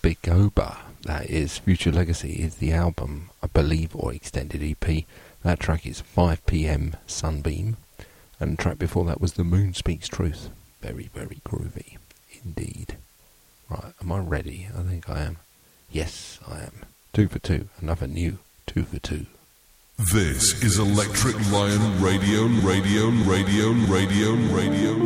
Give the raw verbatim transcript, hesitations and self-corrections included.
Abigoba, that is. Future Legacy is the album, I believe, or extended E P. That track is five p m Sunbeam, and the track before that was The Moon Speaks Truth. Very, very groovy indeed. Right, am I ready? I think I am. Yes, I am. Two for two, another new two for two. This is Electric Lion Radio, Radio, Radio, Radio, Radio.